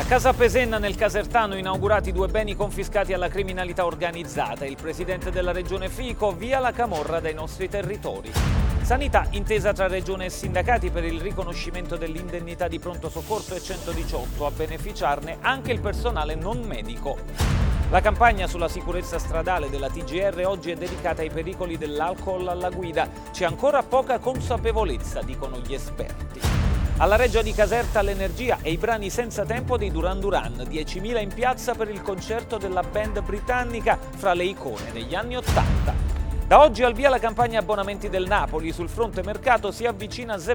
Casa Pesenna nel Casertano inaugurati 2 beni confiscati alla criminalità organizzata. Il presidente della regione Fico via la camorra dai nostri territori. Sanità, intesa tra regione e sindacati per il riconoscimento dell'indennità di pronto soccorso e 118, a beneficiarne anche il personale non medico. La campagna sulla sicurezza stradale della TGR oggi è dedicata ai pericoli dell'alcol alla guida. C'è ancora poca consapevolezza, dicono gli esperti. Alla Reggia di Caserta l'energia e i brani senza tempo dei Duran Duran, 10.000 in piazza per il concerto della band britannica fra le icone degli anni '80. Da oggi al via la campagna abbonamenti del Napoli, sul fronte mercato si avvicina